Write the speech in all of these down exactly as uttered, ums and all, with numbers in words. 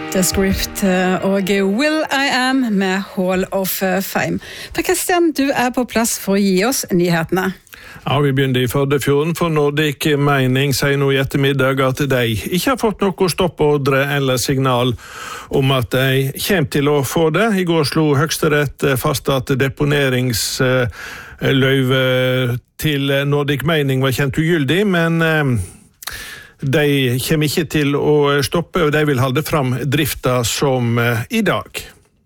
The Script og Will I Am med Hall of Fame. Per Kristian, du er på plass for å gi oss nyhetene. Ja, vi begynner i Førdefjorden, for Nordic Mining sier nå i ettermiddag at de ikke har fått noe stoppordre eller signal om at de kommer til å få det. I går slo Høyesterett fast at deponeringsløyve til Nordic Mining var kjent ugyldig, men de kommer ikke til å stoppe, og de vil holde fram drifta som i dag.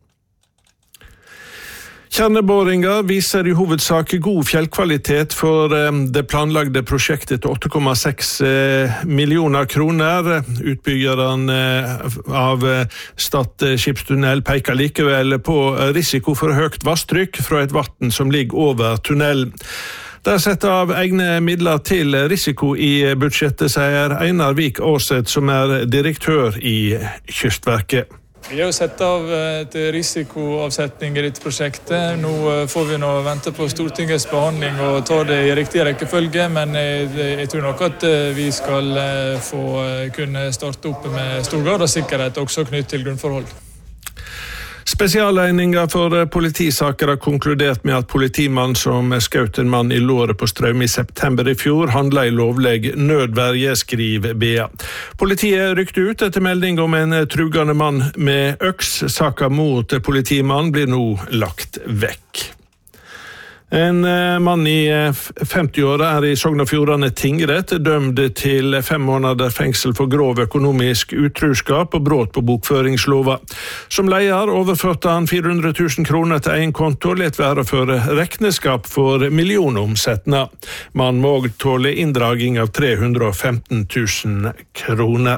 Kjerneboringa viser i hovedsak god fjellkvalitet for det planlagde prosjektet til åtte komma seks millioner kroner. Utbyggeren av Stad skipstunnel peker likevel på risiko for høyt vasstrykk fra et vatten som ligger over tunnelen. Det er sett av egne midler til risiko i budsjettet, sier Einar Vik Aarseth, som er direktør i Kystverket. Vi har jo sett av til risikoavsetning i dette prosjektet. Nå får vi nå vente på Stortingets behandling og ta det i riktig rekkefølge, men jeg, jeg tror nok at vi skal få kunne starte opp med stor grad av sikkerhet, også knyttet til grunnforhold. Spesialregninger for politisaker har konkludert med at politimann som skjøt en mann i låret på Strøm i september i fjor handlet i lovleg nødverge, skriver B A. Politiet rykte ut etter melding om en trugende mann med øks. Saka mot politimann blir nå lagt vekk. En mann i femti-åra er i Sogn og Fjordane tingrett, dømd til fem måneder fengsel for grov økonomisk utruskap og brudd på bokføringslova. Som leier overførte han fire hundre tusen kroner til en konto, let være for rekneskap for millionomsetning. Man må tåle inndraging av tre hundre og femten tusen kroner.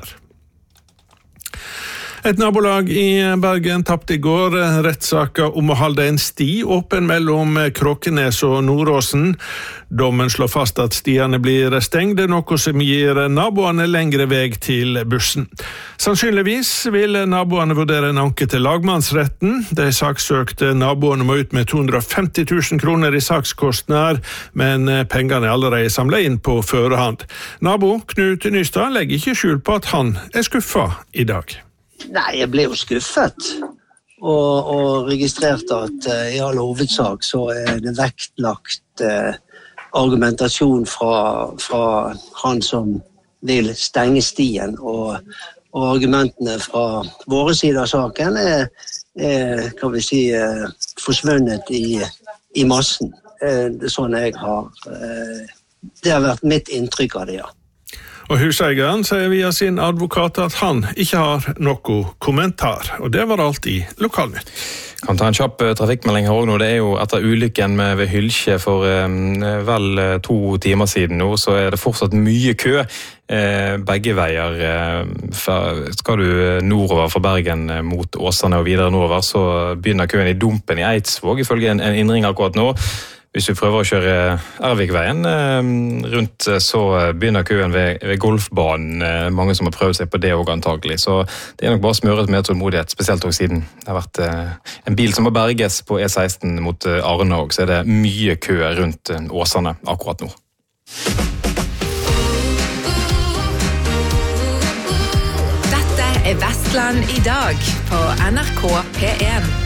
Et nabolag i Bergen tappte i går rettssaken om å holde en sti åpen mellom Kråkenes og Nordåsen. Dommen slår fast at stiene blir stengt, noe som gir naboene lengre vei til bussen. Sannsynligvis vil naboene vurdere en anke til lagmannsretten. De saksøkte naboene må ut med to hundre og femti tusen kroner i sakskostnader, men pengene er allerede samlet inn på førehånd. Nabo Knut Nystad legger ikke skjul på at han er skuffet i dag. Nei, jeg ble jo skuffet, og, og registrerte at uh, i all hovedsak så er det vektlagt uh, argumentasjon fra, fra han som vil stenge stien, og, og argumentene fra våre sider av saken er, er kan vi si, uh, forsvunnet i, i massen. Uh, det er sånn jeg har, uh, det har vært mitt inntrykk av det, ja. Og huseieren sier via sin advokat at han ikke har noe kommentar, og det var alt i Lokalnytt. Kan ta en kjapp trafikkmelding her også nå. Det er jo etter ulykken med ved Hylkje for eh, vel to timer siden nå, så er det fortsatt mye kø eh, begge veier. Eh, skal du nordover fra Bergen mot Åsane og videre nordover, så begynner køen i Dumpen i Eidsvåg, ifølge en, en innring akkurat nå. Hvis vi prøver å kjøre Ervikveien eh, rundt, så begynner køen ved, ved golfbanen. Eh, mange som har prøvd seg på det også antagelig. Så det er nok bare smøret med tålmodighet, spesielt også siden det har vært eh, en bil som må berges på E seksten mot eh, Arne, og så er det mye kø rundt eh, Åsane akkurat nå. Dette er Vestland i dag på N R K P en.